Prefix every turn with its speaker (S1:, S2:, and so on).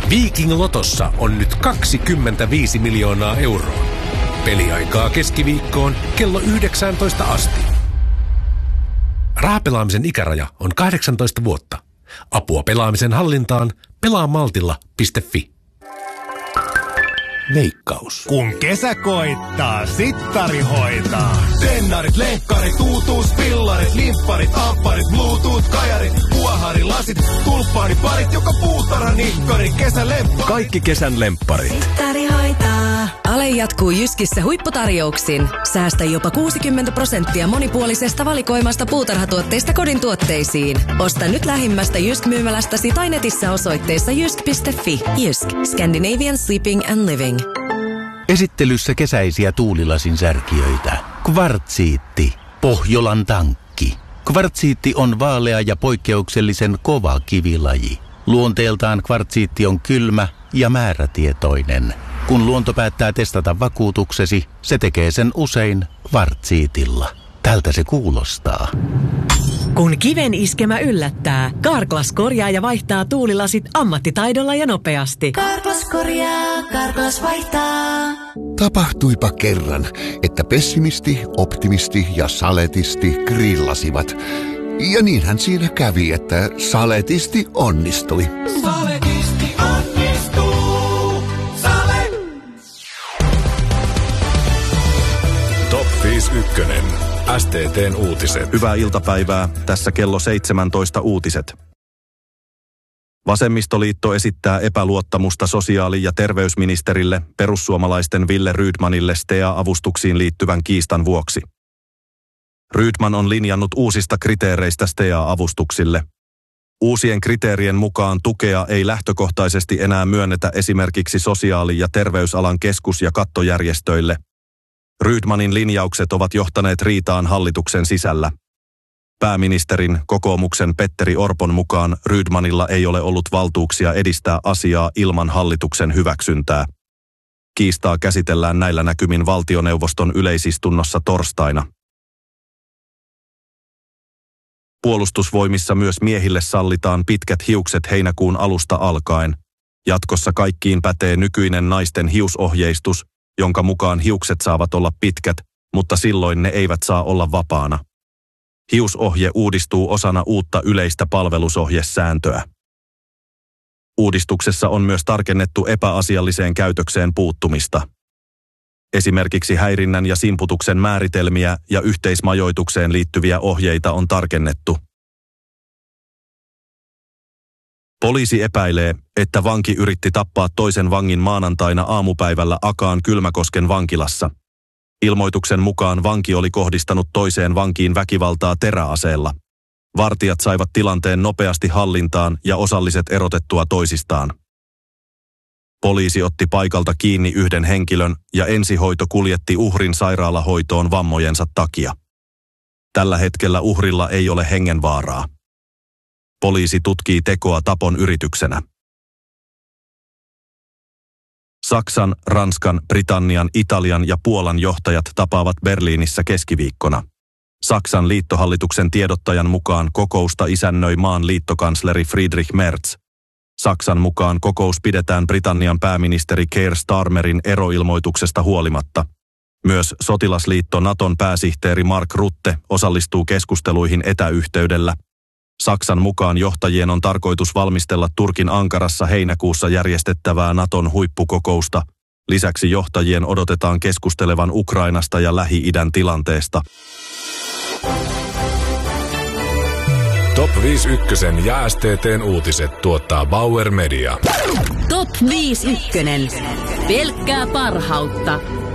S1: Viking Lotossa on nyt 25 miljoonaa euroa. Peliaikaa keskiviikkoon kello 19 asti. Rahapelaamisen ikäraja on 18 vuotta. Apua pelaamisen hallintaan pelaamaltilla.fi. Veikkaus.
S2: Kun kesä koittaa, Sittari hoitaa.
S3: Tennarit, lenkkarit, uutuuspillarit, limpparit, ampparit, bluetooth-kajarit, huoharilasit, tulppaaniparit, joka puutarha nikkari, kesälemppari.
S2: Kaikki kesän lempparit.
S4: Sittari hoitaa. Ale jatkuu Jyskissä huipputarjouksin. Säästä jopa 60% monipuolisesta valikoimasta puutarhatuotteista kodin tuotteisiin. Osta nyt lähimmästä Jysk-myymälästäsi tai netissä osoitteessa jysk.fi. Jysk. Scandinavian Sleeping and Living.
S5: Esittelyssä kesäisiä tuulilasin särkijöitä. Kvartsiitti. Pohjolan tankki. Kvartsiitti on vaalea ja poikkeuksellisen kova kivilaji. Luonteeltaan kvartsiitti on kylmä ja määrätietoinen. Kun luonto päättää testata vakuutuksesi, se tekee sen usein kvartsiitilla. Tältä se kuulostaa.
S6: Kun kiven iskemä yllättää, Carglass korjaa ja vaihtaa tuulilasit ammattitaidolla ja nopeasti.
S4: Carglass korjaa, Carglass vaihtaa.
S7: Tapahtuipa kerran, että pessimisti, optimisti ja saletisti grillasivat. Ja niinhän siinä kävi, että saletisti onnistui.
S3: Saletisti onnistuu. Sale!
S8: Top 51. STT:n uutiset.
S9: Hyvää iltapäivää. Tässä kello 17 uutiset. Vasemmistoliitto esittää epäluottamusta sosiaali- ja terveysministerille perussuomalaisten Wille Rydmanille STEA-avustuksiin liittyvän kiistan vuoksi. Rydman on linjannut uusista kriteereistä STEA-avustuksille. Uusien kriteerien mukaan tukea ei lähtökohtaisesti enää myönnetä esimerkiksi sosiaali- ja terveysalan keskus- ja kattojärjestöille. Rydmanin linjaukset ovat johtaneet riitaan hallituksen sisällä. Pääministerin, kokoomuksen Petteri Orpon mukaan Rydmanilla ei ole ollut valtuuksia edistää asiaa ilman hallituksen hyväksyntää. Kiistaa käsitellään näillä näkymin valtioneuvoston yleisistunnossa torstaina. Puolustusvoimissa myös miehille sallitaan pitkät hiukset heinäkuun alusta alkaen. Jatkossa kaikkiin pätee nykyinen naisten hiusohjeistus, jonka mukaan hiukset saavat olla pitkät, mutta silloin ne eivät saa olla vapaana. Hiusohje uudistuu osana uutta yleistä palvelusohjesääntöä. Uudistuksessa on myös tarkennettu epäasialliseen käytökseen puuttumista. Esimerkiksi häirinnän ja simputuksen määritelmiä ja yhteismajoitukseen liittyviä ohjeita on tarkennettu. Poliisi epäilee, että vanki yritti tappaa toisen vangin maanantaina aamupäivällä Akaan Kylmäkosken vankilassa. Ilmoituksen mukaan vanki oli kohdistanut toiseen vankiin väkivaltaa teräaseella. Vartijat saivat tilanteen nopeasti hallintaan ja osalliset erotettua toisistaan. Poliisi otti paikalta kiinni yhden henkilön ja ensihoito kuljetti uhrin sairaalahoitoon vammojensa takia. Tällä hetkellä uhrilla ei ole hengenvaaraa. Poliisi tutkii tekoa tapon yrityksenä. Saksan, Ranskan, Britannian, Italian ja Puolan johtajat tapaavat Berliinissä keskiviikkona. Saksan liittohallituksen tiedottajan mukaan kokousta isännöi maan liittokansleri Friedrich Merz. Saksan mukaan kokous pidetään Britannian pääministeri Keir Starmerin eroilmoituksesta huolimatta. Myös sotilasliitto Naton pääsihteeri Mark Rutte osallistuu keskusteluihin etäyhteydellä. Saksan mukaan johtajien on tarkoitus valmistella Turkin Ankarassa heinäkuussa järjestettävää Naton huippukokousta. Lisäksi johtajien odotetaan keskustelevan Ukrainasta ja Lähi-idän tilanteesta.
S8: Top 51 ja STT:n uutiset tuottaa Bauer Media.
S10: Top 51. Pelkkää parhautta.